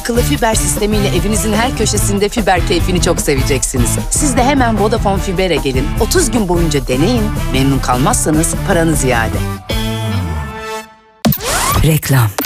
akıllı fiber sistemiyle evinizin her köşesinde fiber keyfini çok seveceksiniz. Siz de hemen Vodafone Fiber'e gelin. 30 gün boyunca deneyin. Memnun kalmazsanız paranız iade. Reklam.